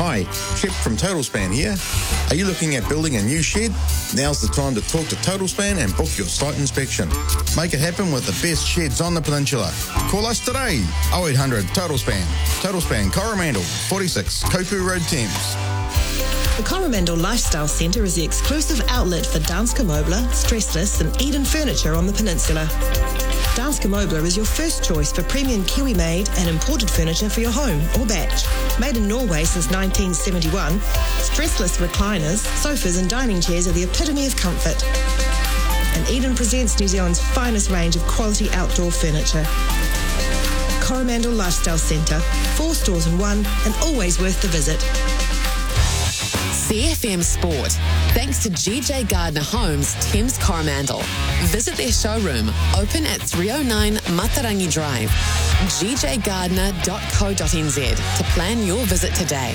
Hi, Chip from TotalSpan here. Are you looking at building a new shed? Now's the time to talk to TotalSpan and book your site inspection. Make it happen with the best sheds on the peninsula. Call us today, 0800 TotalSpan. TotalSpan Coromandel, 46 Kopu Road, Thames. The Coromandel Lifestyle Centre is the exclusive outlet for Danske Møbler, Stressless and Eden Furniture on the peninsula. Danske Møbler is your first choice for premium Kiwi-made and imported furniture for your home or batch. Made in Norway since 1971, stressless recliners, sofas and dining chairs are the epitome of comfort. And Eden presents New Zealand's finest range of quality outdoor furniture. Coromandel Lifestyle Centre, 4 stores in one and always worth the visit. CFM Sport. Thanks to GJ Gardner Homes, Thames Coromandel. Visit their showroom, open at 309 Matarangi Drive. gjgardner.co.nz to plan your visit today.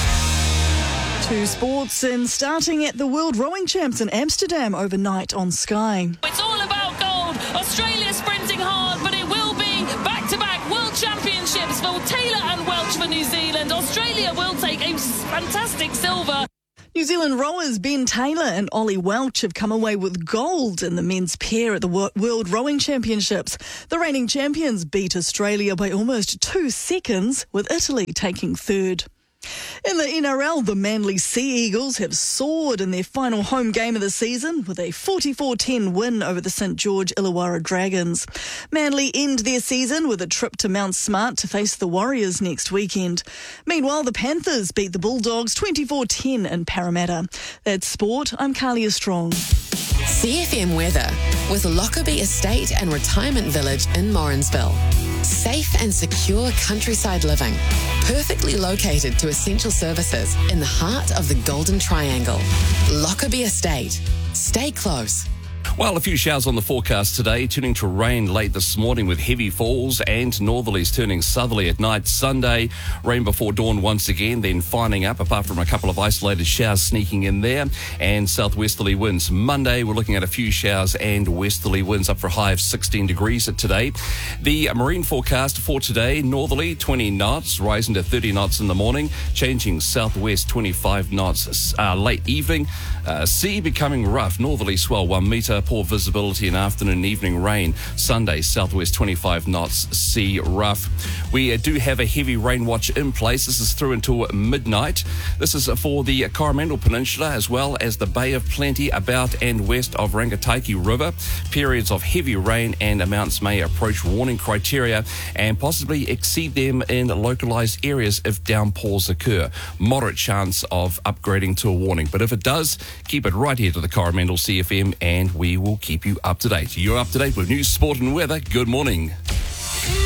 To sports, and starting at the World Rowing Champs in Amsterdam overnight on Sky. It's all about gold. Australia sprinting hard, but it will be back-to-back World Championships for Taylor and Welch for New Zealand. Australia will take a fantastic silver. New Zealand rowers Ben Taylor and Ollie Welch have come away with gold in the men's pair at the World Rowing Championships. The reigning champions beat Australia by almost 2 seconds, with Italy taking third. In the NRL, the Manly Sea Eagles have soared in their final home game of the season with a 44-10 win over the St George Illawarra Dragons. Manly end their season with a trip to Mount Smart to face the Warriors next weekend. Meanwhile, the Panthers beat the Bulldogs 24-10 in Parramatta. That's sport. I'm Carlia Strong. CFM weather with Lockerbie Estate and Retirement Village in Morrinsville. Safe and secure countryside living, perfectly located to essential services in the heart of the Golden Triangle. Lockerbie Estate. Stay close. Well, a few showers on the forecast today, turning to rain late this morning with heavy falls and northerlies turning southerly at night. Sunday, rain before dawn once again, then finding up, apart from a couple of isolated showers sneaking in there, and southwesterly winds. Monday, we're looking at a few showers and westerly winds up for a high of 16 degrees today. The marine forecast for today, northerly 20 knots, rising to 30 knots in the morning, changing southwest 25 knots late evening. Sea becoming rough, northerly swell 1 metre, poor visibility in afternoon and evening rain. Sunday, southwest 25 knots, sea rough. We do have a heavy rain watch in place. This is through until midnight. This is for the Coromandel Peninsula as well as the Bay of Plenty about and west of Rangataiki River. Periods of heavy rain and amounts may approach warning criteria and possibly exceed them in localised areas if downpours occur. Moderate chance of upgrading to a warning. But if it does, keep it right here to the Coromandel CFM and we will keep you up to date. You're up to date with news, sport and weather. Good morning.